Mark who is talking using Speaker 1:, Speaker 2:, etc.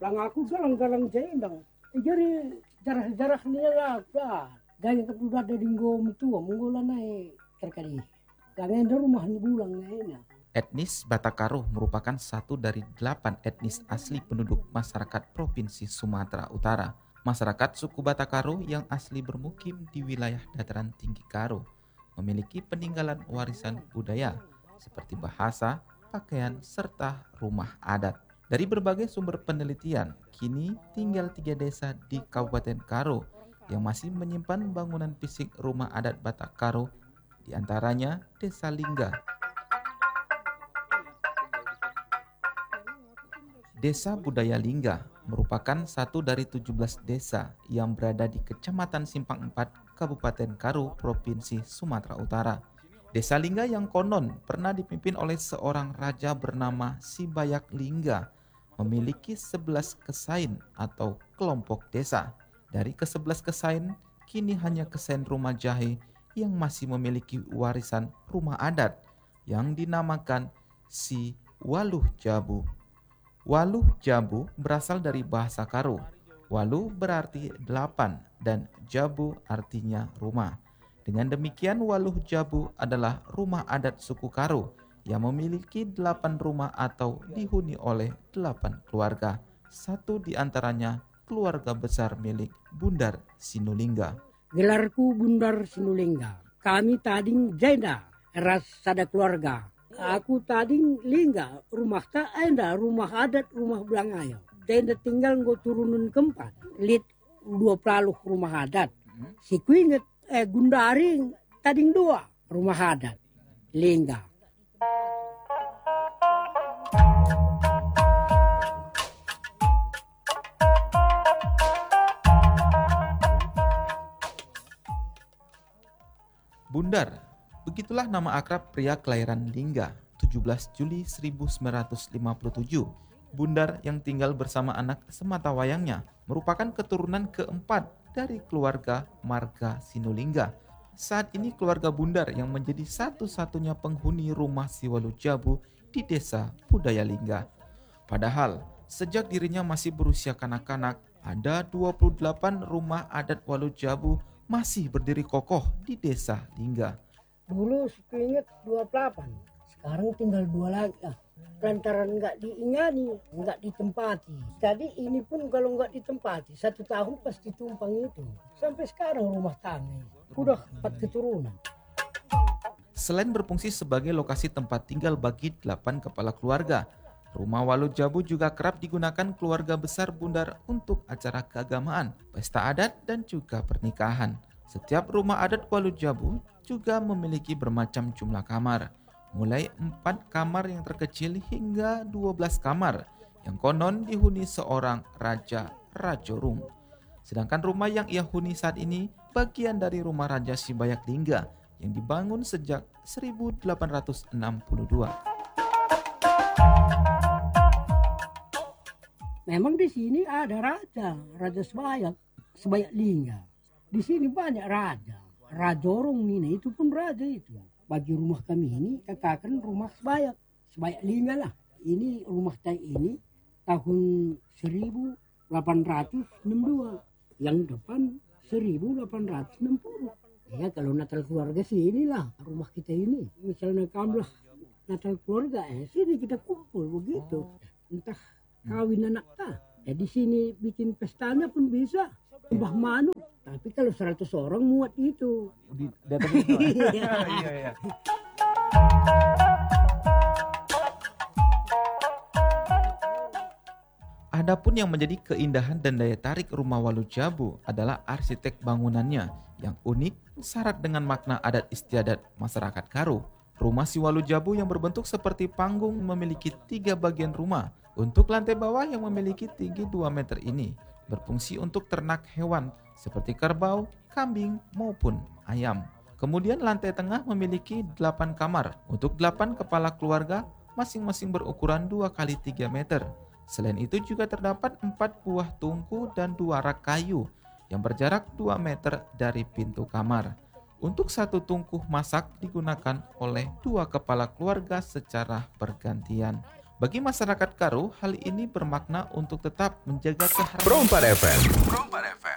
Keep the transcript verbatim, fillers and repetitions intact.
Speaker 1: Lang aku galang-galang jendang. Jadi jarah-jarah nila lah. Gaya kebudak dari ngom itu, menggola naik terkali. Gangen rumah ni bulang na.
Speaker 2: Etnis Batak Karo merupakan satu dari delapan etnis asli penduduk masyarakat Provinsi Sumatera Utara. Masyarakat suku Batak Karo yang asli bermukim di wilayah dataran tinggi Karo memiliki peninggalan warisan budaya seperti bahasa, pakaian, serta rumah adat. Dari berbagai sumber penelitian, kini tinggal tiga desa di Kabupaten Karo yang masih menyimpan bangunan fisik rumah adat Batak Karo, di antaranya Desa Lingga. Desa Budaya Lingga merupakan satu dari tujuh belas desa yang berada di Kecamatan Simpang empat, Kabupaten Karo, Provinsi Sumatera Utara. Desa Lingga yang konon pernah dipimpin oleh seorang raja bernama Sibayak Lingga memiliki sebelas kesain atau kelompok desa. Dari kesebelas kesain, kini hanya kesain Rumah Jahe yang masih memiliki warisan rumah adat yang dinamakan Si Waluh Jabu. Waluh Jabu berasal dari bahasa Karo. Waluh berarti delapan dan Jabu artinya rumah. Dengan demikian Waluh Jabu adalah rumah adat suku Karo yang memiliki delapan rumah atau dihuni oleh delapan keluarga. Satu di antaranya keluarga besar milik Bundar Sinulingga.
Speaker 1: Gelarku Bundar Sinulingga. Kami tading jenda, eras sada keluarga. Aku tading lingga, rumah tak ada, rumah adat, rumah Belangayo. Jenda tinggal gue turunun keempat. Lit dua puluh rumah adat. Si ku inget, eh Gundaring tading dua rumah adat. Lingga.
Speaker 2: Bundar, begitulah nama akrab pria kelahiran Lingga, tujuh belas Juli seribu sembilan ratus lima puluh tujuh. Bundar yang tinggal bersama anak sematawayangnya merupakan keturunan keempat dari keluarga marga Sinulingga. Saat ini keluarga Bundar yang menjadi satu-satunya penghuni rumah Si Waluh Jabu di desa Budaya Lingga. Padahal sejak dirinya masih berusia kanak-kanak, ada dua puluh delapan rumah adat Waluh Jabu masih berdiri kokoh di desa Lingga.
Speaker 1: Dulu aku ingat dua puluh delapan, sekarang tinggal dua lagi. Ah, lantaran nggak diingani, nggak ditempati. Jadi ini pun kalau nggak ditempati, satu tahun pasti tumpang itu. Sampai sekarang rumah tangga udah empat keturunan.
Speaker 2: Selain berfungsi sebagai lokasi tempat tinggal bagi delapan kepala keluarga, rumah Waluh Jabu juga kerap digunakan keluarga besar Bundar untuk acara keagamaan, pesta adat, dan juga pernikahan. Setiap rumah adat Waluh Jabu juga memiliki bermacam jumlah kamar, mulai empat kamar yang terkecil hingga dua belas kamar yang konon dihuni seorang Raja Rajorung. Sedangkan rumah yang ia huni saat ini bagian dari rumah Raja Sibayak Lingga yang dibangun sejak seribu delapan ratus enam puluh dua.
Speaker 1: Memang di sini ada raja, Raja Sibayak, Sibayak Lingga. Di sini banyak raja, Rajorong ini itu pun raja itu. Bagi rumah kami ini katakan rumah Sibayak, Sibayak Lingga lah. Ini rumah saya ini tahun seribu delapan ratus enam puluh dua, yang depan seribu delapan ratus enam puluh. Ya kalau Natal keluarga sih inilah rumah kita ini. Misalnya kamu lah Natal keluarga, eh sini kita kumpul begitu. Entah kawin anak tak. Ya di sini bikin pestanya pun bisa. Mbah Manu. Tapi kalau seratus orang muat itu.
Speaker 2: Di datang itu. Iya, iya. Adapun yang menjadi keindahan dan daya tarik rumah Waluh Jabu adalah arsitek bangunannya yang unik, syarat dengan makna adat istiadat masyarakat Karo. Rumah Si Waluh Jabu yang berbentuk seperti panggung memiliki tiga bagian rumah. Untuk lantai bawah yang memiliki tinggi dua meter ini berfungsi untuk ternak hewan seperti kerbau, kambing, maupun ayam. Kemudian lantai tengah memiliki delapan kamar untuk delapan kepala keluarga, masing-masing berukuran dua kali tiga meter. Selain itu juga terdapat empat buah tungku dan dua rak kayu yang berjarak dua meter dari pintu kamar. Untuk satu tungku masak digunakan oleh dua kepala keluarga secara bergantian. Bagi masyarakat Karo, hal ini bermakna untuk tetap menjaga keharmonisan.
Speaker 3: Pro empat F M.